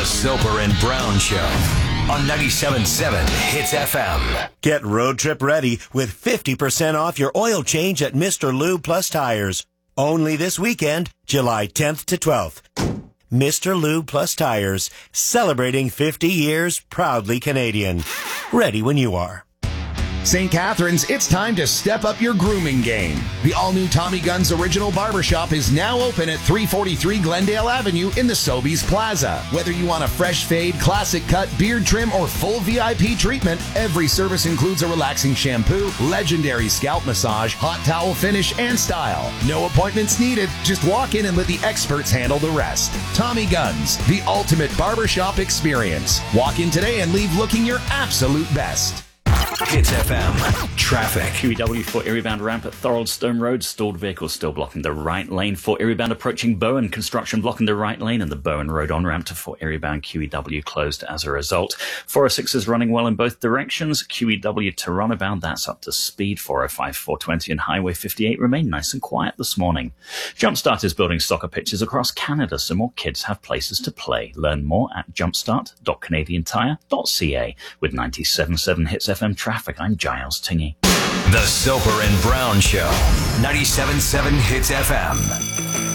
The Soper and Brown Show on 97.7 Hits FM. Get road trip ready with 50% off your oil change at Mr. Lube Plus Tires. Only this weekend, July 10th to 12th. Mr. Lube Plus Tires, celebrating 50 years, proudly Canadian. Ready when you are. St. Catharines, it's time to step up your grooming game. The all-new Tommy Gunn's Original Barbershop is now open at 343 Glendale Avenue in the Sobeys Plaza. Whether you want a fresh fade, classic cut, beard trim, or full VIP treatment, every service includes a relaxing shampoo, legendary scalp massage, hot towel finish, and style. No appointments needed. Just walk in and let the experts handle the rest. Tommy Gunn's, the ultimate barbershop experience. Walk in today and leave looking your absolute best. Hits FM. Traffic. QEW for Erie-bound ramp at Thoroldstone Road. Stalled vehicles still blocking the right lane for Erie-bound approaching Bowen. Construction blocking the right lane, and the Bowen Road on-ramp to Fort Erie-bound QEW closed as a result. 406 is running well in both directions. QEW Toronto-bound, that's up to speed. 405, 420 and Highway 58 remain nice and quiet this morning. Jumpstart is building soccer pitches across Canada so more kids have places to play. Learn more at jumpstart.canadiantire.ca. With 97.7 Hits FM traffic, I'm Giles Tingy. The Soper and Brown Show. 97.7 Hits FM.